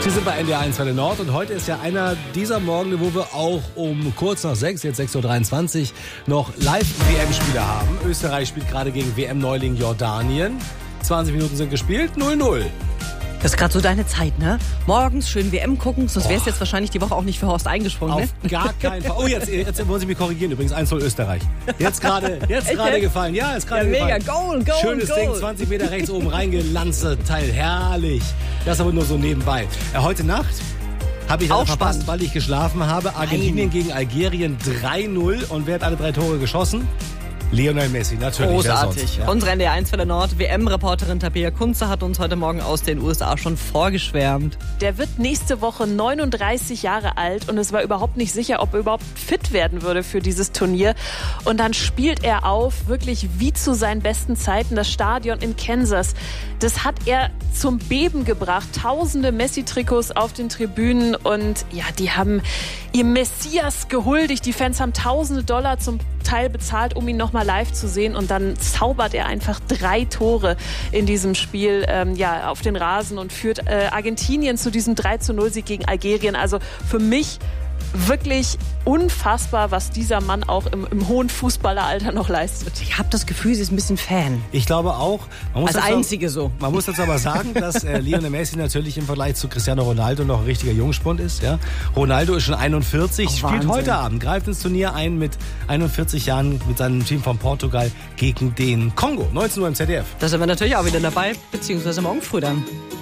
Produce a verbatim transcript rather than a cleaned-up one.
Sie sind bei N D R eins Welle Nord und heute ist ja einer dieser Morgen, wo wir auch um kurz nach sechs, jetzt sechs Uhr dreiundzwanzig, noch Live-W M-Spiele haben. Österreich spielt gerade gegen W M-Neuling Jordanien. zwanzig Minuten sind gespielt, null null. Das ist gerade so deine Zeit, ne? Morgens schön W M gucken, sonst wär's jetzt wahrscheinlich die Woche auch nicht für Horst eingesprungen, Auf ne? gar keinen Fall. Oh, jetzt, jetzt wollen Sie mich korrigieren. Übrigens eins null Österreich. Jetzt gerade jetzt gerade gefallen. Ja, ist gerade ja, gefallen. Mega, Goal, Goal, Schönes Goal. Ding, zwanzig Meter rechts oben reingelanzt. Teil, herrlich. Das aber nur so nebenbei. Äh, heute Nacht habe ich Auch verpasst, spannend. weil ich geschlafen habe. Argentinien Nein. gegen Algerien drei null. Und wer hat alle drei Tore geschossen? Lionel Messi, natürlich. Großartig. Ja. Unsere N D R eins Welle Nord W M-Reporterin Tabea Kunze hat uns heute Morgen aus den U S A schon vorgeschwärmt. Der wird nächste Woche neununddreißig Jahre alt und es war überhaupt nicht sicher, ob er überhaupt fit werden würde für dieses Turnier. Und dann spielt er auf, wirklich wie zu seinen besten Zeiten. Das Stadion in Kansas, das hat er zum Beben gebracht. Tausende Messi-Trikots auf den Tribünen und ja, die haben ihr Messias gehuldigt. Die Fans haben tausende Dollar zum Teil bezahlt, um ihn nochmal live zu sehen. Und dann zaubert er einfach drei Tore in diesem Spiel ähm, ja, auf den Rasen und führt äh, Argentinien zu diesem drei zu null Sieg gegen Algerien. Also für mich wirklich unfassbar, was dieser Mann auch im, im hohen Fußballeralter noch leistet. Ich habe das Gefühl, sie ist ein bisschen Fan. Ich glaube auch. Man muss Als dazu, Einzige so. Man muss dazu aber sagen, dass äh, Lionel Messi natürlich im Vergleich zu Cristiano Ronaldo noch ein richtiger Jungspund ist. Ja? Ronaldo ist schon einundvierzig, Oh, spielt Wahnsinn. heute Abend, greift ins Turnier ein mit einundvierzig Jahren mit seinem Team von Portugal gegen den Kongo. neunzehn Uhr im Z D F. Da sind wir natürlich auch wieder dabei, beziehungsweise morgen früh dann.